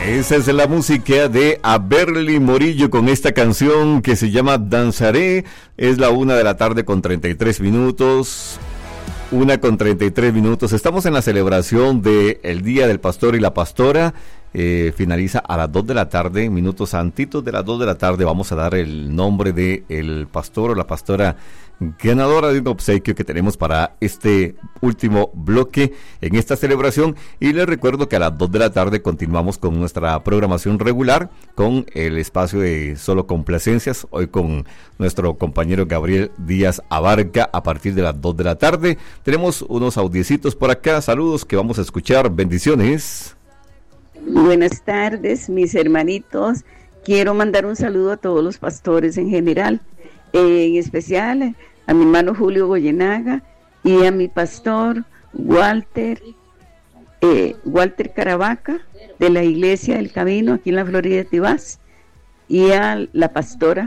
Esa es la música de Aberli Morillo con esta canción que se llama Danzaré. Es la 1:33 p.m. 1:33 p.m. Estamos en la celebración del Día del Pastor y la Pastora. Finaliza a las 2:00 p.m, minutos antitos de las 2:00 p.m. Vamos a dar el nombre de el pastor o la pastora ganadora de un obsequio que tenemos para este último bloque en esta celebración. Y les recuerdo que a las 2:00 p.m. continuamos con nuestra programación regular con el espacio de Solo Complacencias, hoy con nuestro compañero Gabriel Díaz Abarca a partir de las 2:00 p.m. Tenemos unos audiecitos por acá, saludos que vamos a escuchar, bendiciones. Buenas tardes, mis hermanitos. Quiero mandar un saludo a todos los pastores en general, en especial a mi hermano Julio Goyenaga y a mi pastor Walter Caravaca de la Iglesia del Camino aquí en la Florida de Tibás, y a la pastora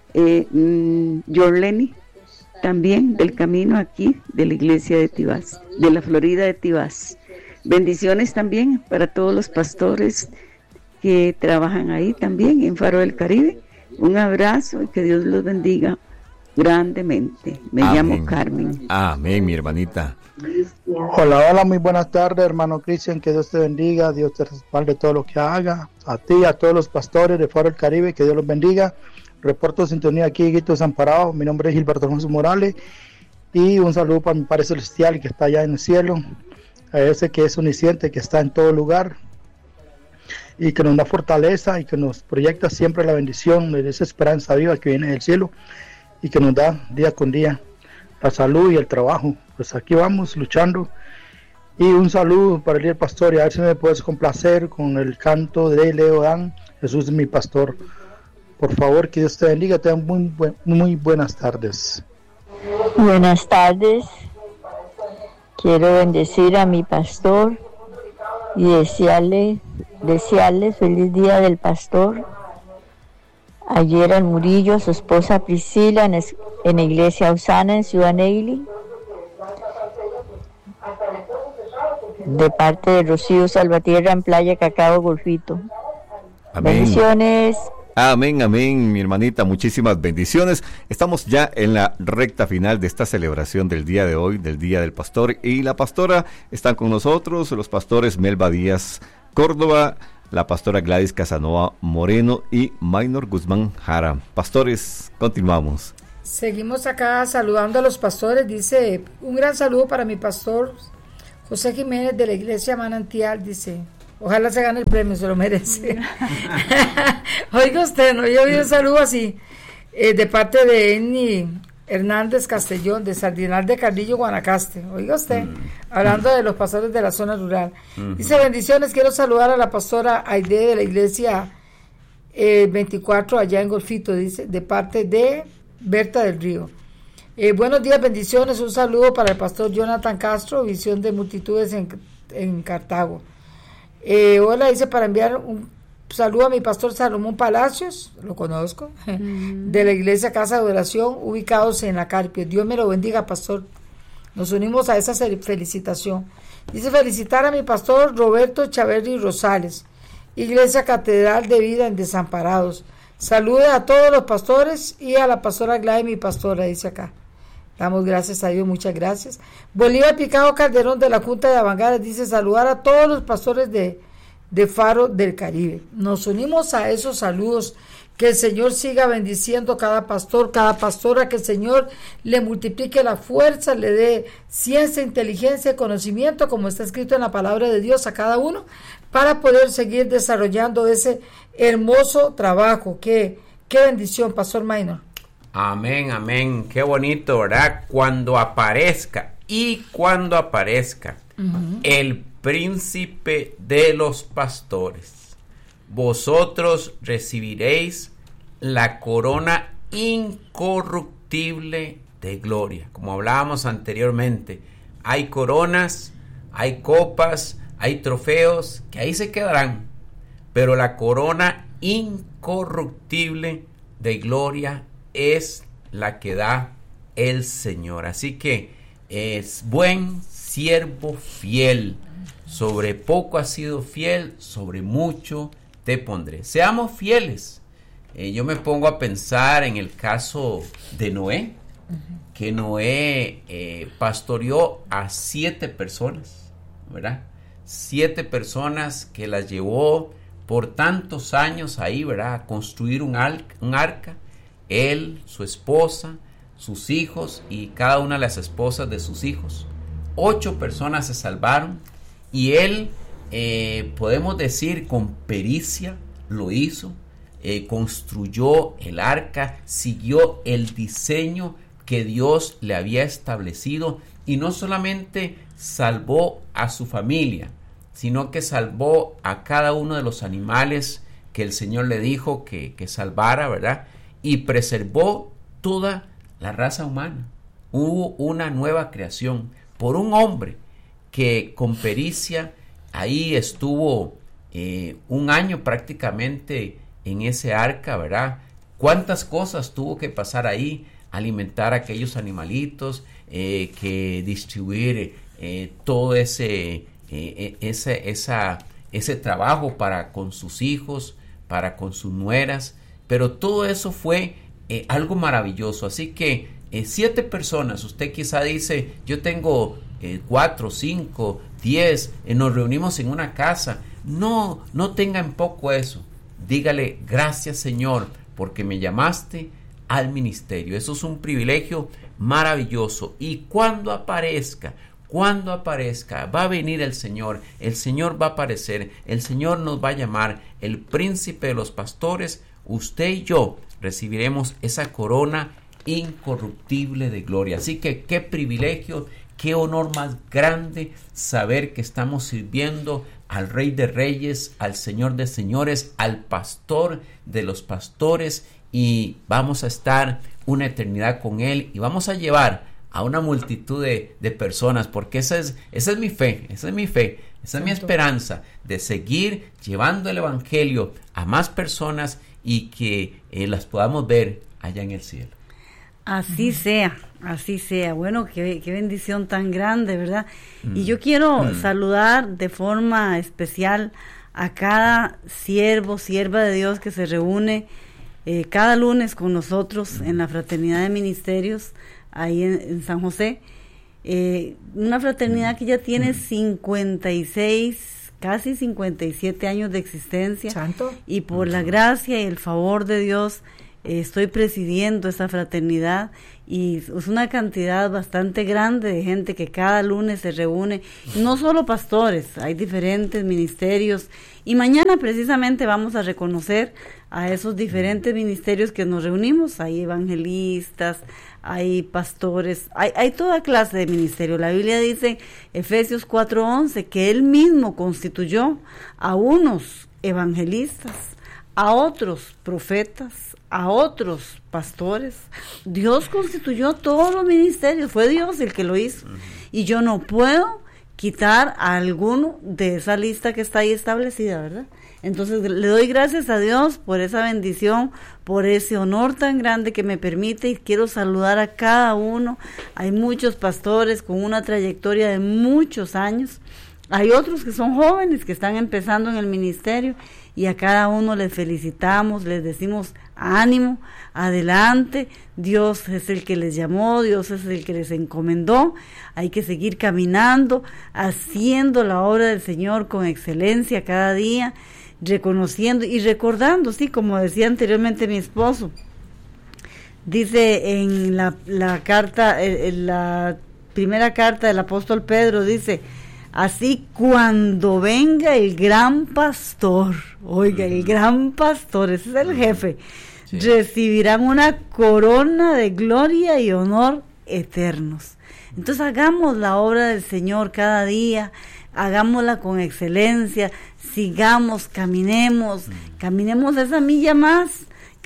Jorleni también del Camino aquí de la Iglesia de Tibás, de la Florida de Tibás. Bendiciones también para todos los pastores que trabajan ahí también en Faro del Caribe. Un abrazo y que Dios los bendiga grandemente. Me llamo Carmen. Amén, mi hermanita. Hola, muy buenas tardes, hermano Cristian, que Dios te bendiga, Dios te respalde todo lo que haga, a ti, a todos los pastores de Faro del Caribe, que Dios los bendiga. Reporto sintonía aquí, Guito Desamparado. Mi nombre es Gilberto Alfonso Morales, y un saludo para mi Padre Celestial que está allá en el cielo, a ese que es omnisciente, que está en todo lugar y que nos da fortaleza y que nos proyecta siempre la bendición de esa esperanza viva que viene del cielo y que nos da día con día la salud y el trabajo. Pues aquí vamos luchando. Y un saludo para el pastor, y a ver si me puedes complacer con el canto de Leo Dan, Jesús es mi pastor. Por favor, que Dios te bendiga, te dan muy buenas tardes. Buenas tardes. Quiero bendecir a mi pastor y desearle feliz día del pastor. Ayer al Murillo, a su esposa Priscila, en la iglesia Osana en Ciudad Neily, de parte de Rocío Salvatierra en Playa Cacao Golfito. Amén. Bendiciones. Amén, amén, mi hermanita, muchísimas bendiciones. Estamos ya en la recta final de esta celebración del día de hoy, del Día del Pastor y la Pastora. Están con nosotros los pastores Melba Díaz Córdoba, la pastora Gladys Casanova Moreno y Maynor Guzmán Jara. Pastores, continuamos. Seguimos acá saludando a los pastores. Dice, un gran saludo para mi pastor José Jiménez de la Iglesia Manantial, dice. Ojalá se gane el premio, se lo merece. Oiga usted, ¿no? Yo vi un saludo así, de parte de Enni Hernández Castellón, de Sardinal de Carrillo, Guanacaste. Oiga usted, hablando de los pastores de la zona rural. Dice, bendiciones, quiero saludar a la pastora Aide de la iglesia 24 allá en Golfito, dice, de parte de Berta del Río. Buenos días, bendiciones, un saludo para el pastor Jonathan Castro, Visión de Multitudes en Cartago. Hola, dice, para enviar un saludo a mi pastor Salomón Palacios, lo conozco, de la iglesia Casa de Oración, ubicados en la Carpio. Dios me lo bendiga, pastor. Nos unimos a esa felicitación. Dice, felicitar a mi pastor Roberto Chaverri Rosales, Iglesia Catedral de Vida en Desamparados. Salude a todos los pastores y a la pastora Gladys, mi pastora, dice acá. Damos gracias a Dios, muchas gracias. Bolívar Picado Calderón de la Junta de Avangadas dice, saludar a todos los pastores de Faro del Caribe. Nos unimos a esos saludos. Que el Señor siga bendiciendo cada pastor, cada pastora, que el Señor le multiplique la fuerza, le dé ciencia, inteligencia y conocimiento, como está escrito en la palabra de Dios, a cada uno, para poder seguir desarrollando ese hermoso trabajo. Qué bendición, Pastor Maynor. Amén, amén. Qué bonito, ¿verdad? Cuando aparezca el príncipe de los pastores, vosotros recibiréis la corona incorruptible de gloria. Como hablábamos anteriormente, hay coronas, hay copas, hay trofeos que ahí se quedarán, pero la corona incorruptible de gloria es la que da el Señor. Así que es buen siervo fiel. sobre poco has sido fiel, sobre mucho te pondré. Seamos fieles. Yo me pongo a pensar en el caso de Noé, que Noé pastoreó a 7 personas, ¿verdad? 7 personas que las llevó por tantos años ahí, ¿verdad? A construir un arca. Él, su esposa, sus hijos y cada una de las esposas de sus hijos. 8 personas se salvaron y él, podemos decir, con pericia lo hizo. Construyó el arca, siguió el diseño que Dios le había establecido, y no solamente salvó a su familia, sino que salvó a cada uno de los animales que el Señor le dijo que salvara, ¿verdad? Y preservó toda la raza humana. Hubo una nueva creación por un hombre que con pericia ahí estuvo un año prácticamente en ese arca, ¿verdad? Cuántas cosas tuvo que pasar ahí, alimentar a aquellos animalitos, que distribuir todo ese trabajo para con sus hijos, para con sus nueras, pero todo eso fue algo maravilloso. Así que 7 personas, usted quizá dice, yo tengo 4, 5, 10, nos reunimos en una casa. No tenga en poco eso. Dígale, gracias Señor, porque me llamaste al ministerio. Eso es un privilegio maravilloso. Y cuando aparezca, va a venir el Señor va a aparecer, el Señor nos va a llamar el príncipe de los pastores. Usted y yo recibiremos esa corona incorruptible de gloria. Así que qué privilegio, qué honor más grande saber que estamos sirviendo al Rey de Reyes, al Señor de Señores, al Pastor de los pastores, y vamos a estar una eternidad con Él y vamos a llevar a una multitud de personas, porque esa es mi fe, esa es mi esperanza, de seguir llevando el Evangelio a más personas y que las podamos ver allá en el cielo. Así sea. Bueno, qué bendición tan grande, ¿verdad? Y yo quiero saludar de forma especial a cada sierva de Dios que se reúne cada lunes con nosotros en la Fraternidad de Ministerios ahí en San José. Una fraternidad que ya tiene 56, casi 57 años de existencia. ¿Santo? Y por la gracia y el favor de Dios estoy presidiendo esa fraternidad, y es una cantidad bastante grande de gente que cada lunes se reúne, no solo pastores, hay diferentes ministerios, y mañana precisamente vamos a reconocer a esos diferentes ministerios que nos reunimos. Hay evangelistas, hay pastores, hay toda clase de ministerio. La Biblia dice, Efesios 4:11, que Él mismo constituyó a unos evangelistas, a otros profetas, a otros pastores. Dios constituyó todos los ministerios, fue Dios el que lo hizo, y yo no puedo quitar a alguno de esa lista que está ahí establecida, ¿verdad? Entonces le doy gracias a Dios por esa bendición, por ese honor tan grande que me permite, y quiero saludar a cada uno. Hay muchos pastores con una trayectoria de muchos años, hay otros que son jóvenes que están empezando en el ministerio, y a cada uno les felicitamos, les decimos ánimo, adelante, Dios es el que les llamó, Dios es el que les encomendó, hay que seguir caminando, haciendo la obra del Señor con excelencia cada día, reconociendo y recordando, sí, como decía anteriormente mi esposo, dice en la carta, en la primera carta del apóstol Pedro, dice, así cuando venga el gran pastor, oiga, el gran pastor, ese es el jefe, sí, recibirán una corona de gloria y honor eternos. Entonces hagamos la obra del Señor cada día, hagámosla con excelencia, sigamos, caminemos esa milla más,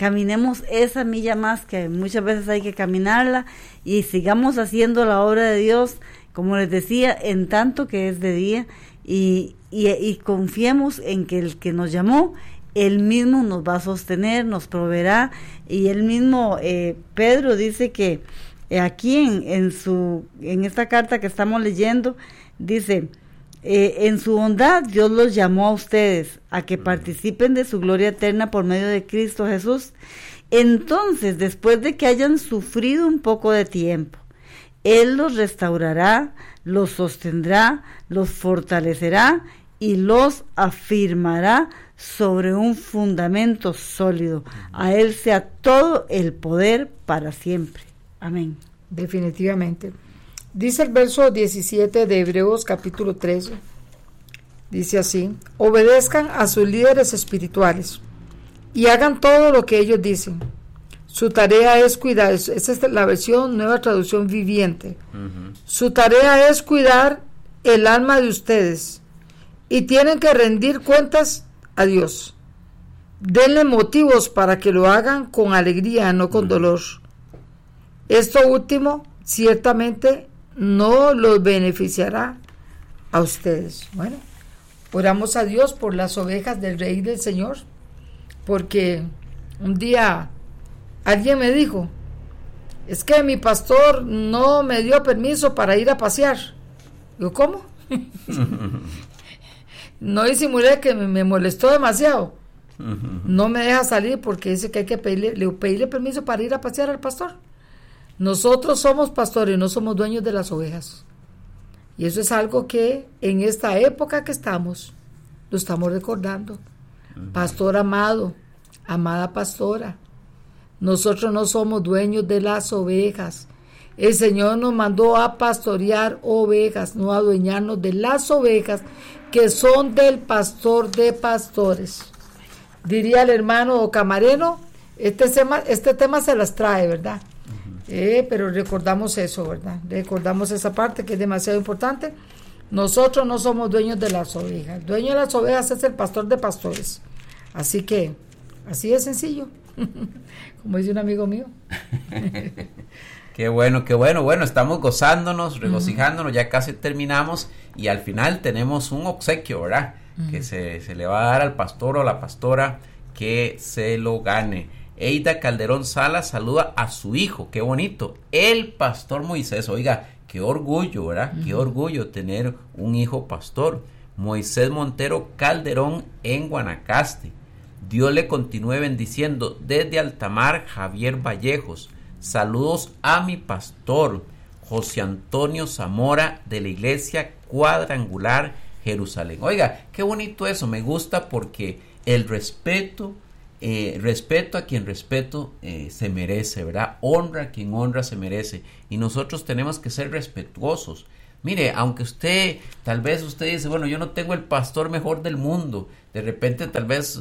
que muchas veces hay que caminarla, y sigamos haciendo la obra de Dios, como les decía, en tanto que es de día, y confiemos en que el que nos llamó, Él mismo nos va a sostener, nos proveerá, y Él mismo, Pedro dice que aquí en esta carta que estamos leyendo, dice, En su bondad Dios los llamó a ustedes a que participen de su gloria eterna por medio de Cristo Jesús. Entonces, después de que hayan sufrido un poco de tiempo, Él los restaurará, los sostendrá, los fortalecerá y los afirmará sobre un fundamento sólido. A Él sea todo el poder para siempre. Amén. Definitivamente. Dice el verso 17 de Hebreos capítulo 13, dice así: obedezcan a sus líderes espirituales y hagan todo lo que ellos dicen. Su tarea es cuidar, esa es la versión Nueva Traducción Viviente. Su tarea es cuidar el alma de ustedes y tienen que rendir cuentas a Dios. Denle motivos para que lo hagan con alegría, no con dolor. Esto último ciertamente no los beneficiará a ustedes. Bueno, oramos a Dios por las ovejas del Rey del Señor, porque un día alguien me dijo: es que mi pastor no me dio permiso para ir a pasear. Yo, ¿cómo? No disimulé que me molestó demasiado. No me deja salir porque dice que hay que pedirle permiso para ir a pasear al pastor. Nosotros somos pastores, no somos dueños de las ovejas. Y eso es algo que en esta época que estamos, lo estamos recordando. Pastor amado, amada pastora, nosotros no somos dueños de las ovejas. El Señor nos mandó a pastorear ovejas, no a adueñarnos de las ovejas que son del pastor de pastores. Diría el hermano Camareno, este tema se las trae, ¿verdad? Pero recordamos eso, ¿verdad? Recordamos esa parte que es demasiado importante. Nosotros no somos dueños de las ovejas. El dueño de las ovejas es el pastor de pastores. Así que, así de sencillo. Como dice un amigo mío. Qué bueno, qué bueno. Bueno, estamos gozándonos, regocijándonos, ya casi terminamos y al final tenemos un obsequio, ¿verdad? Que se le va a dar al pastor o a la pastora que se lo gane. Eida Calderón Salas saluda a su hijo, qué bonito, el pastor Moisés. Oiga, qué orgullo, ¿verdad? Qué orgullo tener un hijo pastor. Moisés Montero Calderón en Guanacaste. Dios le continúe bendiciendo. Desde Altamar, Javier Vallejos. Saludos a mi pastor, José Antonio Zamora, de la Iglesia Cuadrangular Jerusalén. Oiga, qué bonito eso, me gusta porque el respeto a quien respeto se merece, ¿verdad? Honra a quien honra se merece. Y nosotros tenemos que ser respetuosos. Mire, aunque tal vez usted dice, bueno, yo no tengo el pastor mejor del mundo, de repente tal vez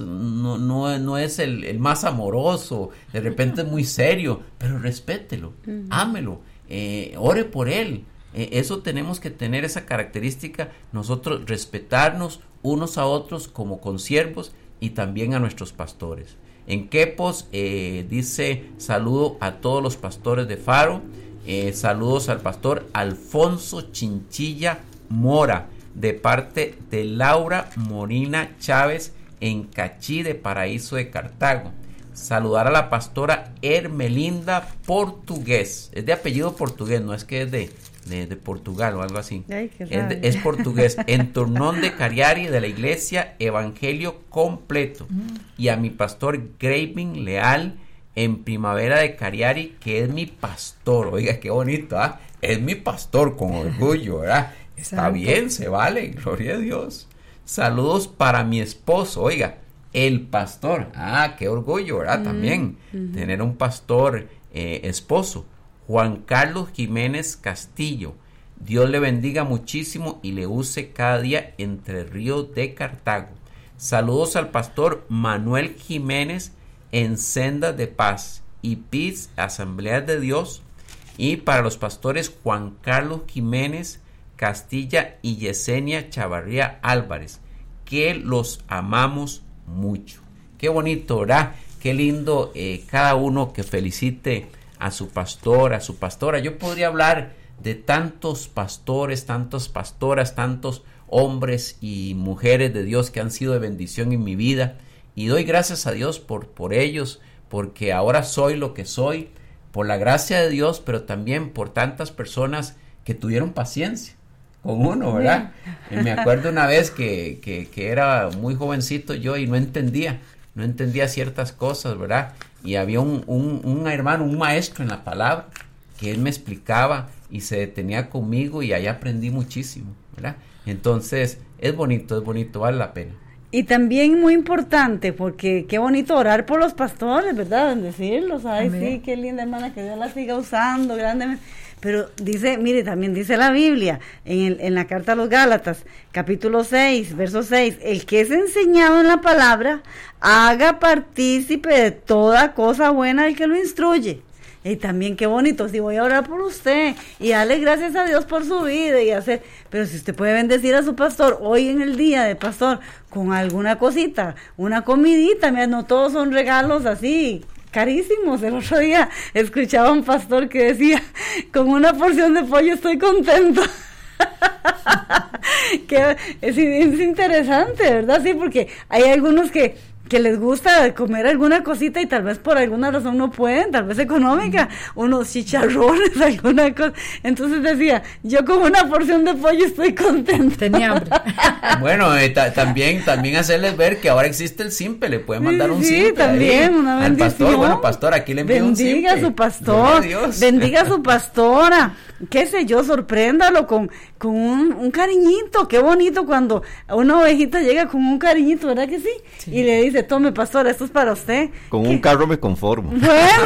no es el más amoroso, de repente es muy serio, pero respételo, ámelo, ore por él. Eso tenemos que tener esa característica, nosotros respetarnos unos a otros como consiervos y también a nuestros pastores. En Quepos dice saludo a todos los pastores de Faro. Saludos al pastor Alfonso Chinchilla Mora de parte de Laura Morina Chávez en Cachí de Paraíso de Cartago. Saludar a la pastora Hermelinda Portugués, es de apellido portugués, no es que es de Portugal o algo así. Ay, es portugués, en Turnón de Cariari de la Iglesia Evangelio Completo. Y a mi pastor Graving Leal en Primavera de Cariari, que es mi pastor. Oiga, qué bonito, ¿ah? Es mi pastor, con orgullo, ¿verdad? Está bien, se vale, gloria a Dios. Saludos para mi esposo, oiga, el pastor. Ah, qué orgullo, ¿verdad? También tener un pastor esposo. Juan Carlos Jiménez Castillo. Dios le bendiga muchísimo y le use cada día entre Ríos de Cartago. Saludos al pastor Manuel Jiménez en Sendas de Paz y PIS, Asambleas de Dios, y para los pastores Juan Carlos Jiménez Castilla y Yesenia Chavarría Álvarez, que los amamos mucho. Qué bonito, ¿verdad? Qué lindo cada uno que felicite a su pastor, a su pastora. Yo podría hablar de tantos pastores, tantas pastoras, tantos hombres y mujeres de Dios que han sido de bendición en mi vida. Y doy gracias a Dios por ellos, porque ahora soy lo que soy, por la gracia de Dios, pero también por tantas personas que tuvieron paciencia, con uno, ¿verdad? Y me acuerdo una vez que era muy jovencito yo y no entendía ciertas cosas, ¿verdad? Y había un hermano, un maestro en la palabra, que él me explicaba y se detenía conmigo y ahí aprendí muchísimo, ¿verdad? Entonces, es bonito, vale la pena. Y también muy importante, porque qué bonito orar por los pastores, ¿verdad? Bendecirlos, ay, amén. Sí, qué linda hermana, que Dios la siga usando grandemente. Pero dice, mire, también dice la Biblia, en la carta a los Gálatas, capítulo 6, verso 6, el que es enseñado en la palabra, haga partícipe de toda cosa buena al que lo instruye. Y también qué bonito, si voy a orar por usted y darle gracias a Dios por su vida y hacer, pero si usted puede bendecir a su pastor hoy en el día de pastor con alguna cosita, una comidita, mira, no todos son regalos así carísimos. El otro día escuchaba a un pastor que decía, con una porción de pollo estoy contento. Que es interesante, ¿verdad? Sí, porque hay algunos que les gusta comer alguna cosita y tal vez por alguna razón no pueden, tal vez económica, unos chicharrones, alguna cosa. Entonces decía, yo con una porción de pollo estoy contenta. Tenía hambre. Bueno, también hacerles ver que ahora existe el simple, le pueden mandar un simple. Sí, también, una bendición. Al pastor, bueno, pastor, aquí le envío un simple. Bendiga a su pastor, bendiga a su pastora, qué sé yo, sorpréndalo con un cariñito. Qué bonito cuando una ovejita llega con un cariñito, ¿verdad que sí? Y le dice, tome pastor, esto es para usted. Con un carro me conformo. Bueno,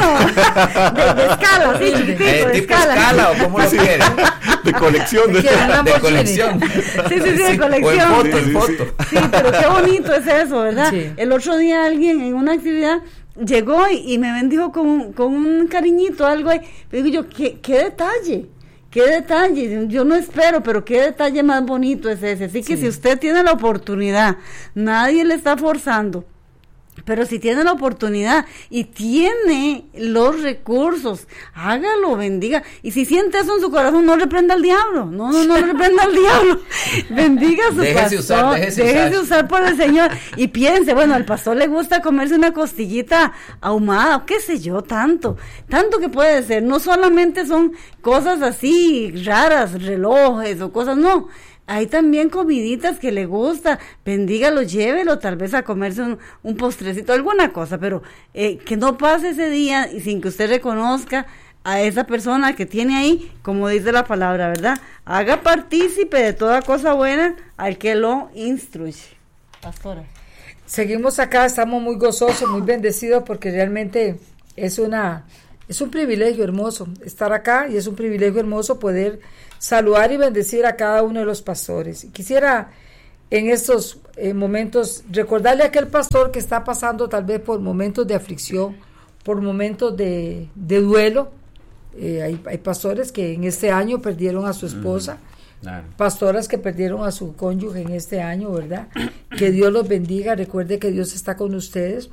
de escala, sí, chiquitito, de tipo escala, o cómo lo quiere. De colección. De colección. Sí, de colección. O en foto. Sí, pero qué bonito es eso, ¿verdad? Sí. El otro día alguien en una actividad llegó y me bendijo con un cariñito, algo ahí. Pero digo yo, qué detalle. Qué detalle, yo no espero, pero qué detalle más bonito es ese. Así que si usted tiene la oportunidad, nadie le está forzando, pero si tiene la oportunidad y tiene los recursos, hágalo, bendiga. Y si siente eso en su corazón, no reprenda al diablo. No reprenda al diablo. Bendiga a su pastor. Déjese usar por el Señor. Y piense, bueno, al pastor le gusta comerse una costillita ahumada, o qué sé yo, tanto que puede ser. No solamente son cosas así raras, relojes o cosas, no. Hay también comiditas que le gusta, bendígalo, llévelo, tal vez a comerse un postrecito, alguna cosa, pero que no pase ese día y sin que usted reconozca a esa persona que tiene ahí, como dice la palabra, ¿verdad? Haga partícipe de toda cosa buena al que lo instruye. Pastora. Seguimos acá, estamos muy gozosos, muy bendecidos, porque realmente es un privilegio hermoso estar acá y es un privilegio hermoso poder saludar y bendecir a cada uno de los pastores. Y quisiera en estos momentos recordarle a aquel pastor que está pasando tal vez por momentos de aflicción, por momentos de duelo. Hay pastores que en este año perdieron a su esposa, pastoras que perdieron a su cónyuge en este año, ¿verdad? Que Dios los bendiga, recuerde que Dios está con ustedes.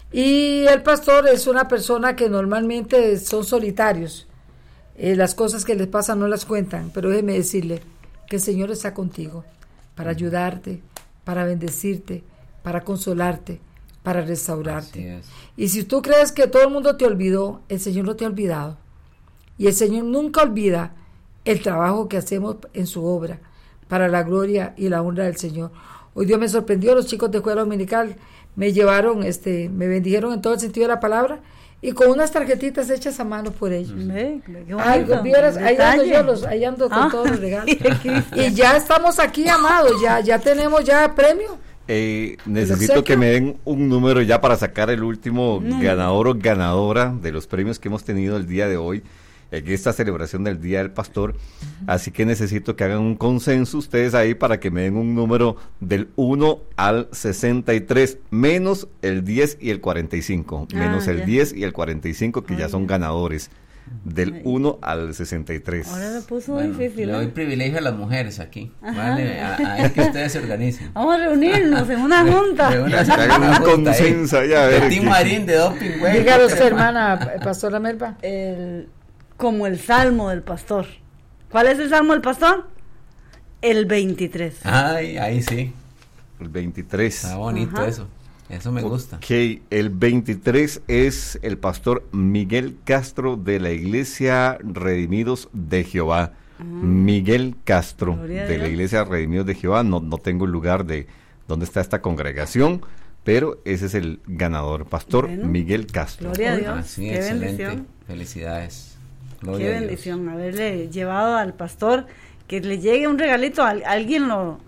Y el pastor es una persona que normalmente son solitarios. Las cosas que les pasan no las cuentan, pero déjeme decirle que el Señor está contigo para ayudarte, para bendecirte, para consolarte, para restaurarte. Y si tú crees que todo el mundo te olvidó, el Señor no te ha olvidado. Y el Señor nunca olvida el trabajo que hacemos en su obra para la gloria y la honra del Señor. Hoy Dios me sorprendió, los chicos de escuela dominical me llevaron, me bendijeron en todo el sentido de la palabra, y con unas tarjetitas hechas a mano por ellos. Algo, vieras, ahí ando con todos los regalos. Y ya estamos aquí, amados, ya tenemos ya premio. Necesito que me den un número ya para sacar el último ganador o ganadora de los premios que hemos tenido el día de hoy en esta celebración del Día del Pastor. Así que necesito que hagan un consenso ustedes ahí para que me den un número del 1 al 63, menos el 10 y el 45, menos el 10 y el 45 que ya son ganadores, del 1 al 63. Ahora lo puso difícil. Le doy privilegio a las mujeres aquí, ¿vale? A que ustedes se organicen. Vamos a reunirnos en una junta. Un consenso ya, a ver. De Tim Marín, de Doping, güey. Dígalo usted, hermana Pastora Melba. Como el Salmo del Pastor. ¿Cuál es el Salmo del Pastor? El 23. Ay, ahí sí. El 23. Está bonito eso me gusta. Ok, el 23 es el pastor Miguel Castro de la Iglesia Redimidos de Jehová. Miguel Castro, Gloria a de la Dios. Iglesia Redimidos de Jehová. No tengo el lugar de dónde está esta congregación, pero ese es el ganador, Pastor Bueno, Miguel Castro. Gloria a Dios. Ah, sí, Qué excelente. bendición. Felicidades. Qué Gloria a Dios. bendición haberle llevado al pastor, que le llegue un regalito. Alguien lo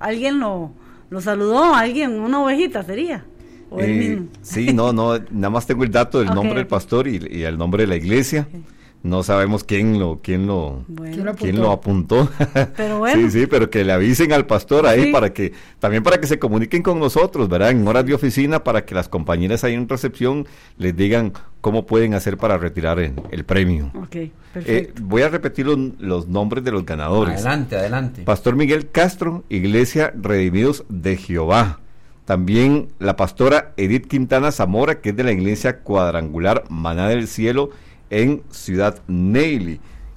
saludó, una ovejita sería. O él mismo. Sí, no, nada más tengo el dato del Ok, nombre del ok. pastor y el nombre de la iglesia. No sabemos quién lo Bueno, apuntó. Pero bueno. Sí, pero que le avisen al pastor ahí Sí. para que se comuniquen con nosotros, ¿verdad? En horas de oficina, para que las compañeras ahí en recepción les digan cómo pueden hacer para retirar el premio. Ok, perfecto. Voy a repetir los nombres de los ganadores. Adelante. Pastor Miguel Castro, Iglesia Redimidos de Jehová. También la pastora Edith Quintana Zamora, que es de la Iglesia Cuadrangular Maná del Cielo en Ciudad Neily.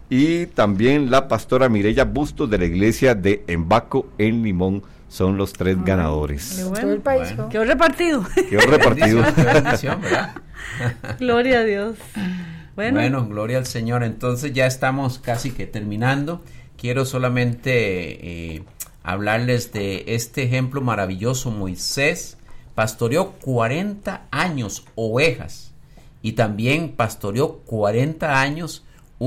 Y también la pastora Mireya Bustos, de la Iglesia de Embaco en Limón. Son los 3 ganadores. Qué Todo bueno. el país, Bueno. ¿no? Quedó repartido. Quedó repartido. Qué bendición, ¿verdad? Gloria a Dios. Bueno, gloria al Señor. Entonces ya estamos casi que terminando. Quiero solamente hablarles de este ejemplo maravilloso. Moisés pastoreó 40 años ovejas y también pastoreó 40 años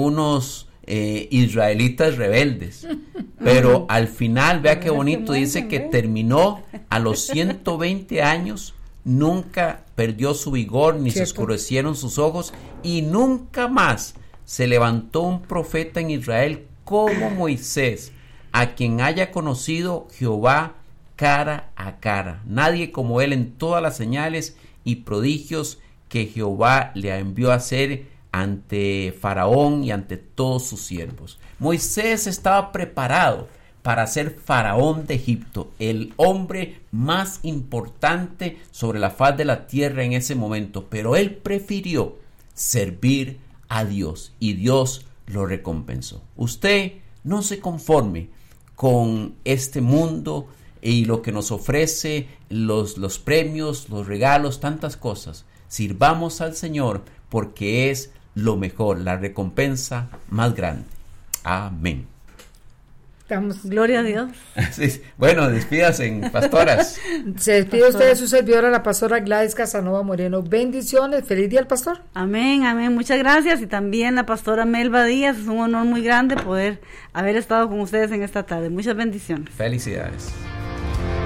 unos israelitas rebeldes. Pero al final, vea qué bonito, dice que terminó a los 120 años, nunca perdió su vigor, ni se oscurecieron sus ojos, y nunca más se levantó un profeta en Israel como Moisés, a quien haya conocido Jehová cara a cara. Nadie como él en todas las señales y prodigios que Jehová le envió a hacer ante Faraón y ante todos sus siervos. Moisés estaba preparado para ser faraón de Egipto, el hombre más importante sobre la faz de la tierra en ese momento, pero él prefirió servir a Dios y Dios lo recompensó. Usted no se conforme con este mundo y lo que nos ofrece, los premios, los regalos, tantas cosas. Sirvamos al Señor porque es lo mejor, la recompensa más grande. Amén. Gloria a Dios. Sí, bueno, despídase, pastoras. Se despide usted de su servidora, la pastora Gladys Casanova Moreno. Bendiciones, feliz día al pastor. Amén, amén. Muchas gracias. Y también la pastora Melba Díaz. Es un honor muy grande poder haber estado con ustedes en esta tarde. Muchas bendiciones. Felicidades.